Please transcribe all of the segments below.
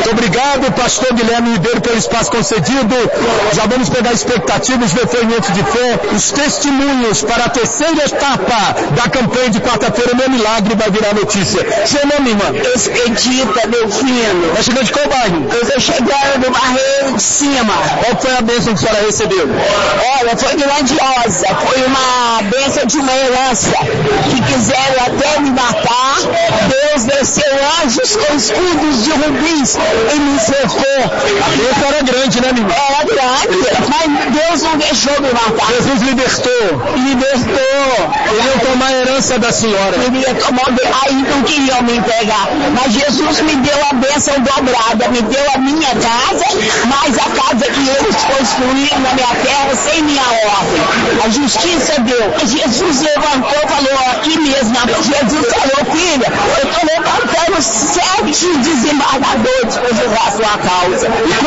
Obrigado, pastor Guilherme Ribeiro, pelo espaço concedido. Já vamos pegar expectativas, depoimentos de fé, os testemunhos para a terceira etapa da campanha de quarta-feira. Meu milagre vai virar notícia. Seu nome, irmã? Expedita, meu filho. Vai chegando de qual bairro? Eu estou chegando do Barreiro de Cima. Qual foi a bênção que a senhora recebeu? Olha, foi grandiosa. Foi uma bênção de uma herança que quiseram até me matar. Deus desceu anjos com escudos de rubins e me cercou. A bênção era grande, né, menino? Era grande, mas Deus não deixou me matar. Jesus libertou. Libertou. Queriam tomar a herança da senhora. Queria tomar, aí não queriam me entregar. Mas Jesus me deu a bênção dobrada. Me deu a minha casa, mais a casa que eles construíram na minha terra sem minha ordem. A justiça deu. Jesus levantou e falou aqui mesmo. Jesus falou, filha, eu estou levantando 7 desembargadores para julgar a sua causa.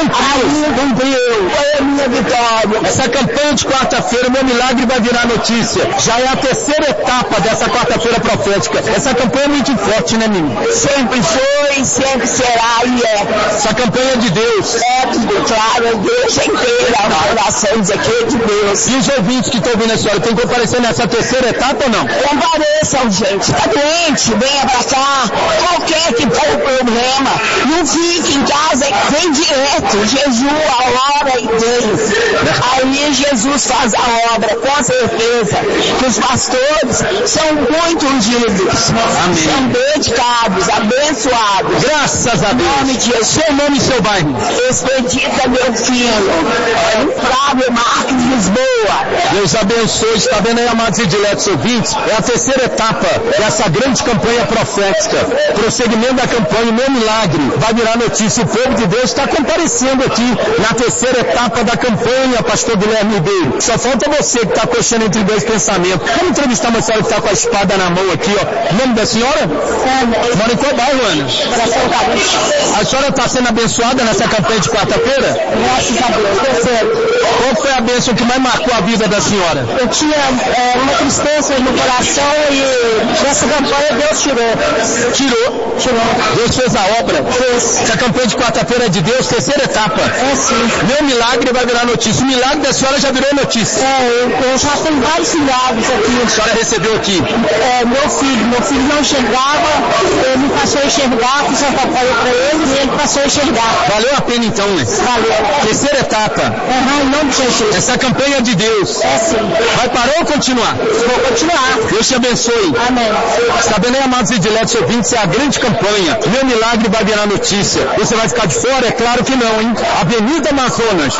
Aí cumpriu. Foi a minha vitória. Essa campanha de quarta-feira, meu milagre vai virar notícia. Já é a terceira etapa dessa quarta-feira profética. Essa campanha é muito forte, né, menino? Sempre foi, sempre será e é. Essa campanha é de Deus. É tudo claro, deixa inteira a oração dizer que é de Deus. E os ouvintes que estão ouvindo a senhora, tem que comparecer nessa terceira etapa ou não? Compareçam, gente. Está doente, venha pra cá. Qualquer que for o problema, não fique em casa, vem direto. Jejua a hora e Deus. Aí Jesus faz a obra, com certeza. Que os pastores são muito ungidos. Amém. São dedicados, abençoados. Graças a Deus. Em nome de Jesus. Seu nome e seu bairro? Expedita, meu filho. Flávio Marques, Lisboa. Deus abençoe. Está vendo aí, amados e diletos ouvintes? É a terceira etapa dessa grande campanha profética. Prosseguimento da campanha, meu milagre vai virar notícia. O povo de Deus está comparecendo aqui na terceira etapa da campanha, pastor Guilherme Ribeiro. Só falta você que está coxando entre dois pensamentos. Vamos entrevistar uma senhora que está com a espada na mão aqui, ó. O nome da senhora? Mora em qual bairro, Ana? A senhora está sendo abençoada nessa campanha de quarta-feira? Graças a Deus. Qual foi a bênção que mais marcou a vida da senhora? Eu tinha uma tristeza no coração e nessa campanha Deus tirou. Deus fez a obra? Fez. Essa campanha de quarta-feira é de Deus, terceira etapa. É sim. Meu milagre vai virar notícia. O milagre da senhora já virou notícia. Eu já tenho vários milagres aqui. A senhora recebeu aqui? Meu filho não enxergava, ele me passou a enxergar, fiz uma campanha para ele e ele passou a enxergar. Valeu a pena então, né? Valeu. Terceira etapa. Em nome de Jesus. Essa campanha é de Deus. É sim. Vai parar ou continuar? Vou continuar. Deus te abençoe. Amém. Está vendo aí, amados e diletos ouvintes, é a grande campanha. Meu milagre vai virar notícia. Você vai ficar de fora? É claro que não, hein? Avenida Amazonas,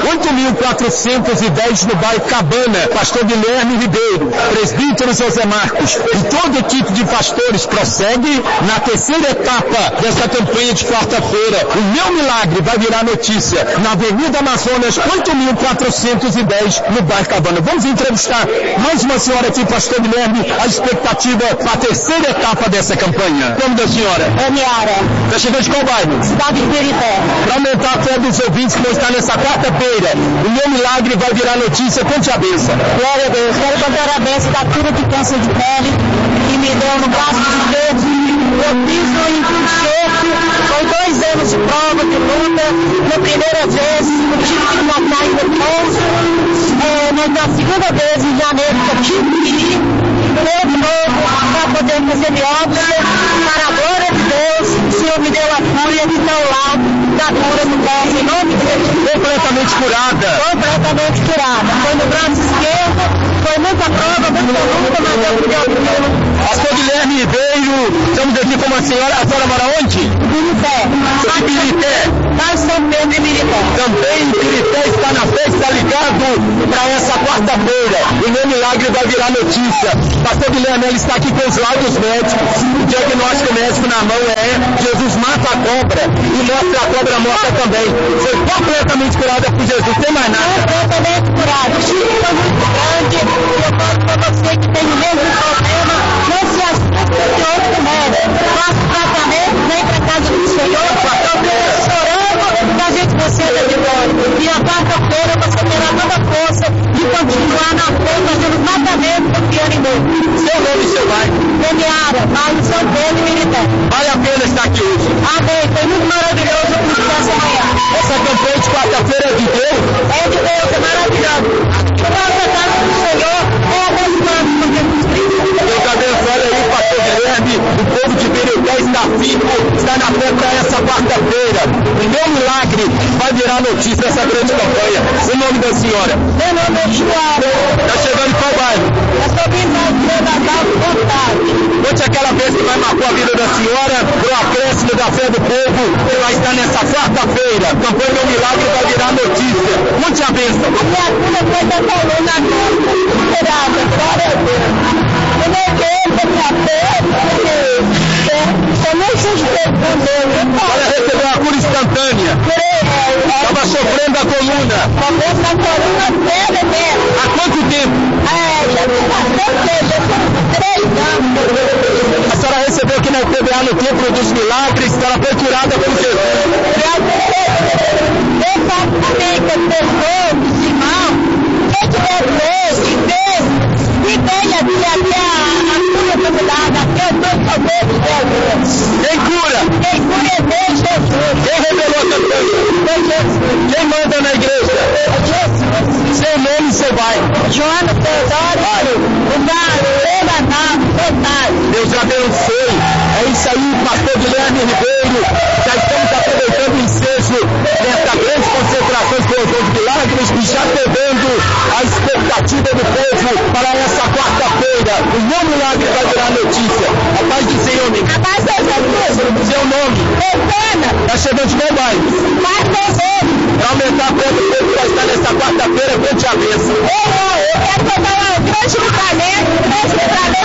8.410 no bairro Cabana. Pastor Guilherme Ribeiro, presbítero José Marcos e toda a equipe de pastores prossegue na terceira etapa dessa campanha de quarta-feira. O meu milagre vai virar notícia na Avenida Amazonas, 8.410 no bairro Cabana. Vamos entrevistar mais uma senhora aqui, pastor Guilherme, a expectativa para a terceira etapa dessa campanha. Como da senhora? Miara. Está chegando de qual bairro? Cidade de Pirité. Para aumentar a fé dos ouvintes que vão estar nessa quarta-feira, o meu milagre vai virar notícia. Conte a benção. Glória a Deus. Quero contar a benção da cura de câncer de pele que me deu no braço esquerdo. Eu fiz um enxerto, foi 2 anos de prova, de luta. Na primeira vez, eu tive que botar em repouso. Na segunda vez, em janeiro, eu tive que ir de novo para poder fazer biópsia. Para a glória de Deus, o Senhor me deu a cura, então lá, da cura do câncer, em nome de Jesus. Completamente curada. Completamente curada. Foi no braço esquerdo, foi muita prova, muita luta, mas eu me deu cura. Pastor Guilherme Ribeiro, estamos aqui com a senhora mora onde? Birité. Em Birité. Nós estamos mesmo em Birité. Também Birité está na festa, está ligado para essa quarta-feira. O meu milagre vai virar notícia. Pastor Guilherme, ele está aqui com os laudos médicos. O diagnóstico médico na mão é Jesus mata a cobra e mostra a cobra morta também. Foi completamente curada por Jesus. Tem mais nada. Completamente curada. O Chico foi muito grande. Eu falo para você que tem o mesmo problema. Não se assuste de outro médico. Faça tratamento, vem para casa do Senhor. Chorando, que a gente receba de volta. E a quarta-feira você terá toda a força de continuar na fé, fazendo tratamento, confiando em Deus. Seu nome e seu bairro? Miara, bairro São Pedro e Birité. Vale a pena estar aqui hoje. Amém. Foi muito maravilhoso o que essa quarta-feira é de Deus? É de Deus, é maravilhoso. O nosso casa do Senhor é abençoado por Jesus Cristo. Deus abençoe aí, pastor Guilherme. O povo de Birité está firme, está na fé para essa quarta-feira. O meu milagre vai virar notícia essa grande campanha. O nome da senhora? Meu nome é Joara. Está chegando em qual bairro? Eu sou vindo da Natal de Vontade. Conte aquela vez que vai marcar a vida da senhora, pro acréscimo da fé do povo, que vai estar nessa quarta-feira. A campanha Meu Milagre vai virar notícia. Conte a bênção. A minha filha foi da coluna costa, esperada, glória a Deus. Eu não quero a minha fé, porque eu nem sei de Deus com Deus. Ela recebeu a cura instantânea. Estava sofrendo a coluna. Sofrendo a coluna séria mesmo. Há quanto tempo? Já tem bastante tempo, já tem 3 anos. A senhora recebeu aqui na UPBA no Templo dos Milagres, ela foi curada por Jesus. Eu faço também com as pessoas, os irmãos, quem tiver Deus, e venha aqui até a cura comunidade, até eu estou sabendo de Deus. Quem cura? Quem cura é Deus, Jesus. Quem revelou essa coisa? É Jesus. Quem manda na igreja? É Jesus. Seu nome e seu bairro. Joana Teodoro, o Vale, Levantar, Fantástico. Deus abençoe. É isso aí, pastor Guilherme Ribeiro. Já estamos aproveitando o ensejo desta grande concentração de Deus de Milagres e já pegando a expectativa do povo para essa quarta-feira. O meu milagre vai virar notícia. A paz do Senhor, amigo. A paz do Senhor. Seu nome? Rosana. Está chegando de qual bairro? Paz do Senhor. Para aumentar a fé do povo que vai estar nessa quarta-feira, conte a bênção. Eu quero contar um grande livramento que todos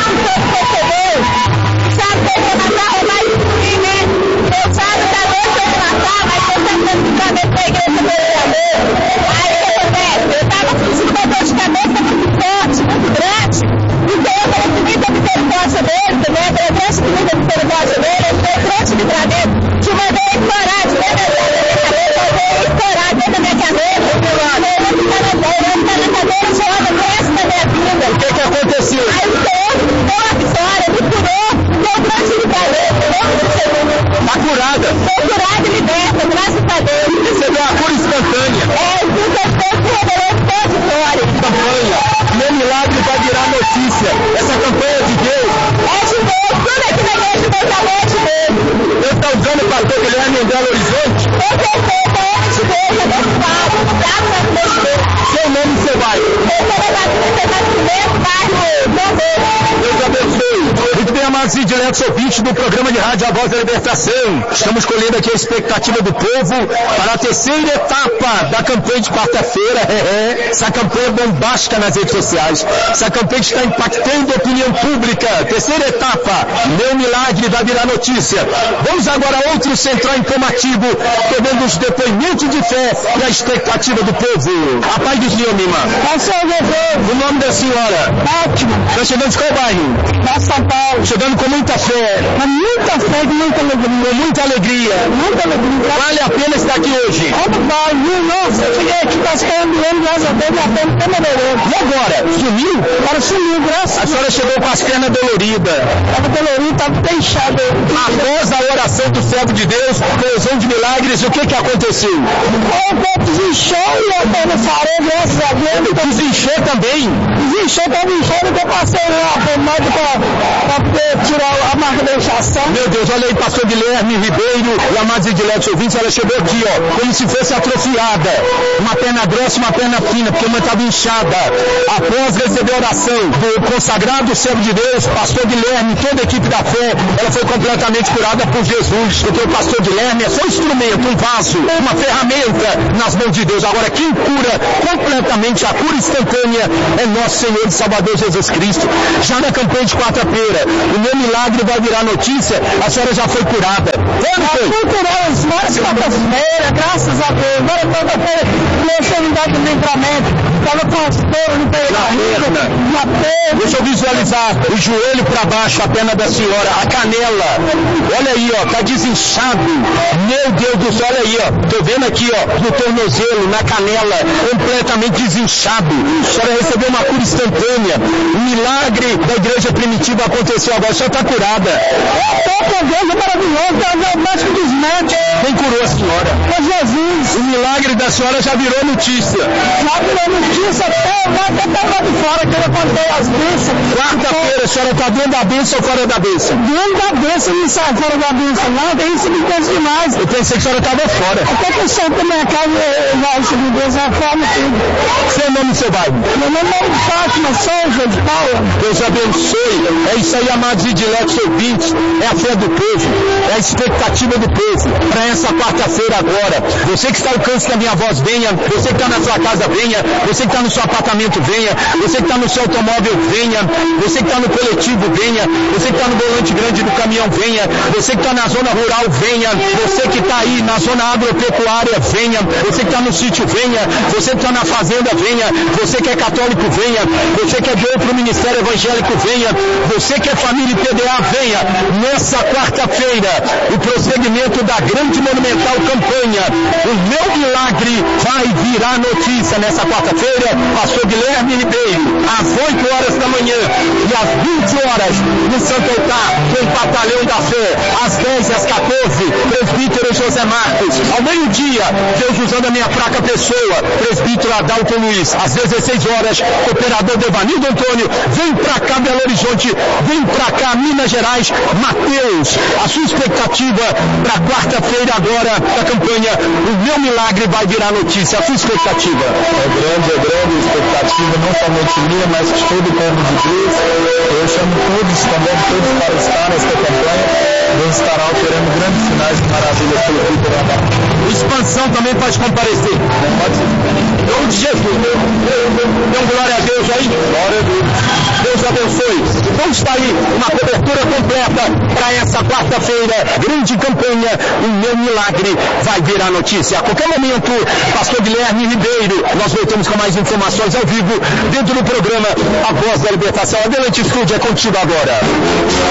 recebeu. Sabe que eu Natal é mais frio, né? Eu sabe da noite do Natal, mas eu sempre dando livramento para a igreja do Vereador. Aí o que acontece? Eu estava sentindo uma dor de cabeça muito forte, muito grande. Então eu falei que muita misericórdia dele, né? Pela grande muita misericórdia dele, eu tive grande livramento. Te mandei parar de dentro da minha cabeça, eu mandei parar dentro da minha cabeça. Eu vou ficar na cadeira, já anda o resto da minha vida. O que aconteceu? Aí o Senhor me deu a vitória, me curou, me deu grande livramento, em nome do Senhor. Está curada. Estou curada e liberta, graças a Deus. Recebeu a cura instantânea. O que Deus se revelou de toda glória. Campanha. Meu milagre vai virar notícia. Essa campanha é de Deus. É de Deus, tudo aqui na igreja de Deus é de Deus. Deus está usando o pastor Guilherme em Belo Horizonte. Com certeza, é de Deus, é abençoado, graças a Deus. Seu nome e seu bairro. Eu sou da Nascimento, bairro Bombeiro. Deus abençoe. Muito bem, amados e diretos ouvintes do programa de rádio A Voz da Libertação. Estamos colhendo aqui a expectativa do povo para a terceira etapa da campanha de quarta-feira. Essa campanha bombástica nas redes sociais. Essa campanha está impactando a opinião pública. Terceira etapa. Meu milagre vai virar notícia. Vamos agora a outro central informativo, pegando os depoimentos de fé e a expectativa do povo. A paz do Senhor, minha irmã. O nome da senhora? Ótimo. Está chegando de qual bairro? Da São Paulo. Chegando com muita fé. Com muita fé e muita alegria. Com muita alegria. Muita alegria. Vale a pena estar aqui hoje. Como vai, viu? Nossa, eu cheguei aqui, tá esperando ele, graças a Deus, minha perna tá melhorando. E agora? Sumiu? Agora sumiu, graças a A Deus. senhora chegou com as pernas doloridas. Tava dolorido, tava fechado. Após a oração do servo de Deus, coesão de milagres, o que aconteceu? O corpo desinchou e eu tô no farol, graças a Deus. Desinchou também. Desinchou, tava inchando, que eu passei lá pro médico pra poder tirar a marca da inchação. Meu Deus, olha aí, pastor Guilherme Ribeiro e amados e diletos ouvintes, ela chegou aqui, ó, como se fosse atrofiada. Uma perna grossa e uma perna fina, porque uma estava inchada. Após receber a oração do consagrado servo de Deus, pastor Guilherme, toda a equipe da fé, ela foi completamente curada por Jesus. Porque o pastor Guilherme é só um instrumento, um vaso, uma ferramenta nas mãos de Deus. Agora, quem cura completamente a cura instantânea é nosso Senhor e Salvador Jesus Cristo. Já na campanha de quarta-feira, o meu milagre vai virar notícia, a senhora já foi curada. Quando foi? Fui curada várias quartas-feiras, graças a Deus. Agora quarta-feira, comecei a me dar do livramento. Estava com as dores no peito, na perna. Deixa eu visualizar o joelho para baixo, a perna da senhora, a canela. Olha aí, ó, tá desinchado. Meu Deus do céu, olha aí, ó. Tô vendo aqui, ó, no tornozelo, na canela, completamente desinchado. A senhora recebeu uma cura instantânea. O milagre da igreja primitiva aconteceu agora, a senhora tá curada. Tô com Deus, é maravilhoso. É o médico dos médicos. Quem curou a senhora? É Jesus, O milagre da senhora já virou notícia. Já virou notícia até lá de fora, que eu contei as bênçãos. Quarta-feira, a senhora está dentro da bênção ou fora da bênção? Dentro da bênção, não sai fora da bênção, não. Isso me pensa demais. Eu pensei que a senhora estava fora. Até que eu saio da minha casa, vai, se me Deus, a forma tudo. Seu nome e seu bairro? Meu nome é Fátima Souza de Paula. Deus abençoe. É isso aí, amados e diletos ouvintes. É a fé do povo. É a expectativa do povo. Para essa quarta-feira agora. Você que está ao alcance da minha voz, venha. Você que está na sua casa, venha. Você que está no seu apartamento, venha. Você que está no seu automóvel, venha. Você que está no coletivo, venha. Você que está no volante grande do caminhão, venha. Você que está na zona rural, venha. Você que está aí na zona agropecuária, venha. Você que está no sítio, venha. Você que está na fazenda, venha. Você que é católico, venha. Você que é de outro ministério evangélico, venha. Você que é família PDA, venha. Nessa quarta-feira, o prosseguimento da grande monumental campanha O Meu Milagre vai virar notícia. Nessa quarta-feira, pastor Guilherme Ribeiro, às 8 horas da manhã e às 20 horas no Santo Altar, com o Batalhão da Fé, às 10 e às 14, presbítero José Marcos, ao meio-dia, Deus usando a minha fraca pessoa, presbítero Adalto Luiz, às 16 horas, operador Devanildo Antônio, vem pra cá Belo Horizonte, vem pra cá Minas Gerais, Mateus, a sua expectativa para quarta-feira agora da campanha O Meu Milagre vai virar notícia, a sua expectativa? É grande a expectativa, não somente minha, mas de todo o povo de Deus. Eu chamo todos também, todos para estar nesta campanha. Deus estará operando grandes sinais e maravilhas pelo Vitor Adão. Expansão também pode comparecer. Pode ser. Em nome de Jesus. Então, glória a Deus aí. Glória a Deus. Deus abençoe. Então está aí uma cobertura completa para essa quarta-feira. Grande campanha. O Meu Milagre vai virar notícia. A qualquer momento, pastor Guilherme Ribeiro, nós voltamos com mais informações ao vivo dentro do programa A Voz da Libertação. Adelante, estúdio, é contigo agora.